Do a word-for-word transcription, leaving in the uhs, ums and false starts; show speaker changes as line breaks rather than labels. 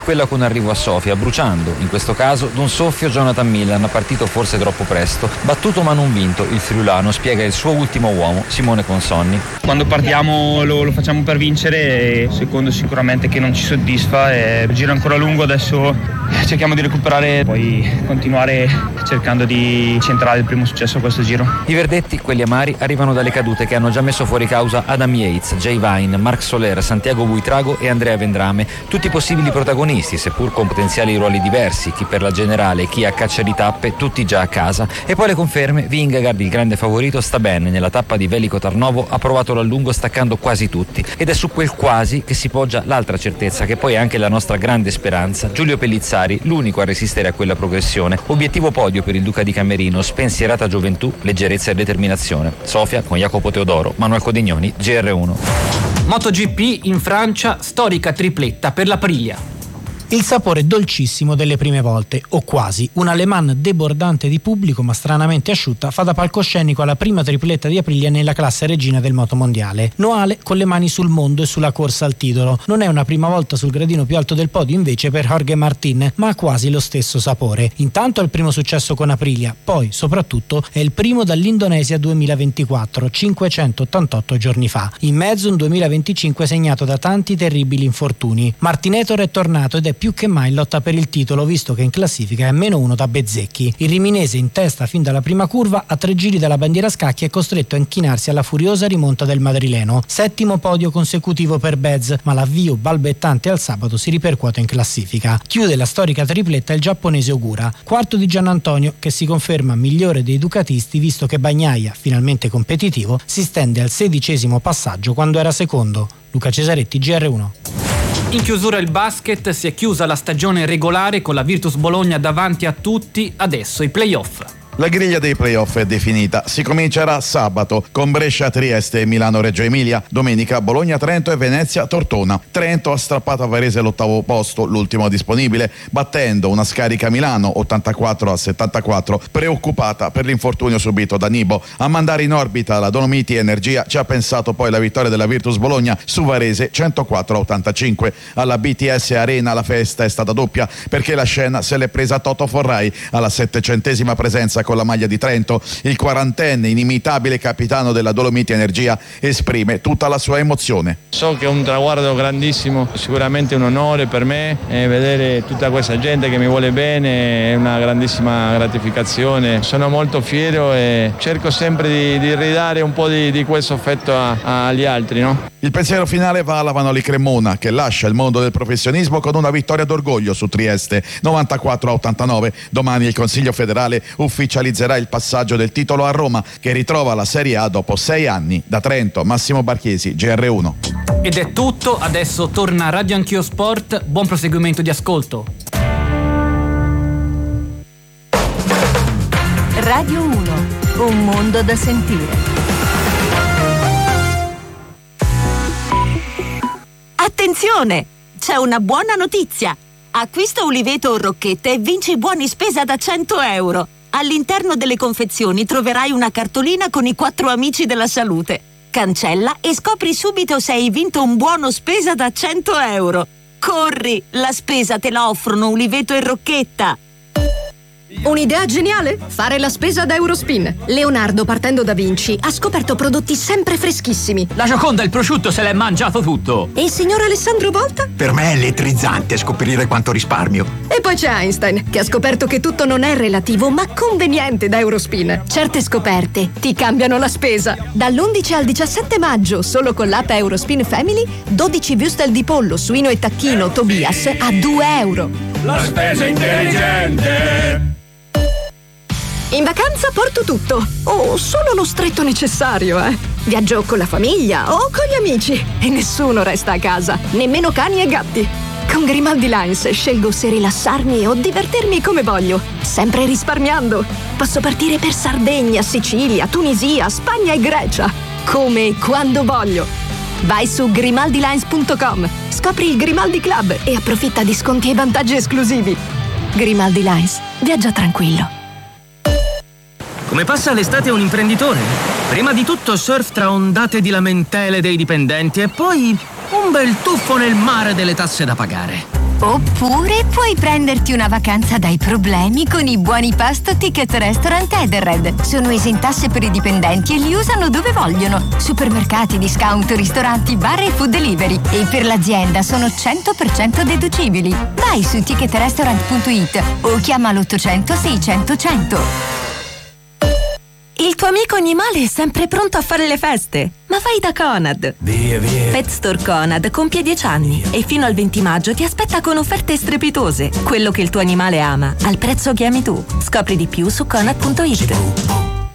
Quella con arrivo a Sofia, bruciando, in questo caso, d'un soffio Jonathan Millan, partito forse troppo presto, battuto ma non vinto, il friulano spiega il suo ultimo uomo, Simone Consonni.
Quando partiamo lo, lo facciamo per vincere, e secondo sicuramente che non ci soddisfa, e il giro è ancora lungo, adesso cerchiamo di recuperare, poi continuare cercando di centrare il primo successo a questo giro.
I verdetti, quelli amari, arrivano dalle cadute che hanno già messo fuori causa Adam Yates, Jay Vine, Marc Soler, Santiago Buitrago e Andrea Vendrame, tutti possibili protagonisti, seppur con potenziali ruoli diversi, chi per la generale, chi a caccia di tappe, tutti già a casa. E poi le conferme: Vingegaard, il grande favorito, sta bene, nella tappa di Velico Tarnovo ha provato l'allungo staccando quasi tutti, ed è su quel quasi che si poggia l'altra certezza, che poi è anche la nostra grande speranza, Giulio Pellizzari, l'unico a resistere a quella progressione. Obiettivo podio per il Duca di Camerino, spensierata gioventù, leggerezza e determinazione. Sofia con Jacopo Teodoro, Manuel Codignoni, G R uno.
MotoGP in Francia, storica tripletta per l'Aprilia.
Il sapore dolcissimo delle prime volte, o quasi. Una Le Mans debordante di pubblico ma stranamente asciutta fa da palcoscenico alla prima tripletta di Aprilia nella classe regina del motomondiale. Noale con le mani sul mondo e sulla corsa al titolo. Non è una prima volta sul gradino più alto del podio invece per Jorge Martín, ma ha quasi lo stesso sapore. Intanto è il primo successo con Aprilia, poi soprattutto è il primo dall'Indonesia duemilaventiquattro, cinquecentottantotto giorni fa. In mezzo un duemilaventicinque segnato da tanti terribili infortuni. Martinétor è tornato ed è più che mai in lotta per il titolo, visto che in classifica è a meno uno da Bezzecchi. Il riminese in testa fin dalla prima curva, a tre giri dalla bandiera scacchi, è costretto a inchinarsi alla furiosa rimonta del madrileno. Settimo podio consecutivo per Bez, ma l'avvio balbettante al sabato si ripercuote in classifica. Chiude la storica tripletta il giapponese Ogura, quarto di Giannantonio, che si conferma migliore dei ducatisti, visto che Bagnaia, finalmente competitivo, si stende al sedicesimo passaggio quando era secondo. Luca Cesaretti, G R uno.
In chiusura il basket, si è chiusa la stagione regolare con la Virtus Bologna davanti a tutti, adesso i play-off.
La griglia dei playoff è definita, si comincerà sabato con Brescia, Trieste e Milano Reggio Emilia, domenica Bologna, Trento e Venezia, Tortona. Trento ha strappato a Varese l'ottavo posto, l'ultimo disponibile, battendo una scarica Milano ottantaquattro a settantaquattro, preoccupata per l'infortunio subito da Nibo. A mandare in orbita la Dolomiti Energia ci ha pensato poi la vittoria della Virtus Bologna su Varese centoquattro a ottantacinque. Alla B T S Arena la festa è stata doppia perché la scena se l'è presa Toto Forrai alla settecentesima presenza con la maglia di Trento. Il quarantenne, inimitabile capitano della Dolomiti Energia, esprime tutta la sua emozione.
So che è un traguardo grandissimo, sicuramente un onore per me, e vedere tutta questa gente che mi vuole bene è una grandissima gratificazione. Sono molto fiero e cerco sempre di, di ridare un po' di, di questo affetto a, agli altri, no?
Il pensiero finale va alla Vanoli Cremona, che lascia il mondo del professionismo con una vittoria d'orgoglio su Trieste, novantaquattro a ottantanove. Domani il Consiglio federale ufficializzerà il passaggio del titolo a Roma, che ritrova la Serie A dopo sei anni. Da Trento, Massimo Barchesi, G R uno.
Ed è tutto, adesso torna Radio Anch'io Sport, buon proseguimento di ascolto.
Radio uno, un mondo da sentire. Attenzione! C'è una buona notizia! Acquista uliveto o rocchette e vinci buoni spesa da cento euro. All'interno delle confezioni troverai una cartolina con i quattro amici della salute. Cancella e scopri subito se hai vinto un buono spesa da cento euro. Corri! La spesa te la offrono uliveto e rocchetta.
Un'idea geniale? Fare la spesa da Eurospin. Leonardo, partendo da Vinci, ha scoperto prodotti sempre freschissimi.
La Gioconda, il prosciutto, se l'è mangiato tutto.
E il signor Alessandro Volta?
Per me è elettrizzante scoprire quanto risparmio.
E poi c'è Einstein, che ha scoperto che tutto non è relativo, ma conveniente da Eurospin. Certe scoperte ti cambiano la spesa. Dall'undici al diciassette maggio, solo con l'app Eurospin Family, dodici würstel di pollo, suino e tacchino Tobias a due euro.
La spesa intelligente!
In vacanza porto tutto, o solo lo stretto necessario, eh. Viaggio con la famiglia o con gli amici e nessuno resta a casa, nemmeno cani e gatti. Con Grimaldi Lines scelgo se rilassarmi o divertirmi come voglio, sempre risparmiando. Posso partire per Sardegna, Sicilia, Tunisia, Spagna e Grecia, come e quando voglio. Vai su grimaldi lines punto com, scopri il Grimaldi Club e approfitta di sconti e vantaggi esclusivi. Grimaldi Lines, viaggia tranquillo.
Come passa l'estate un imprenditore? Prima di tutto surf tra ondate di lamentele dei dipendenti e poi un bel tuffo nel mare delle tasse da pagare.
Oppure puoi prenderti una vacanza dai problemi con i buoni pasto Ticket Restaurant Edenred. Sono esentasse per i dipendenti e li usano dove vogliono. Supermercati, discount, ristoranti, bar e food delivery. E per l'azienda sono cento per cento deducibili. Vai su ticket restaurant punto it o chiama l'ottocento seicento cento.
Il tuo amico animale è sempre pronto a fare le feste, ma vai da Conad.
Via, via.
Pet Store Conad compie dieci anni e fino al venti maggio ti aspetta con offerte strepitose. Quello che il tuo animale ama, al prezzo che ami tu. Scopri di più su conad punto it.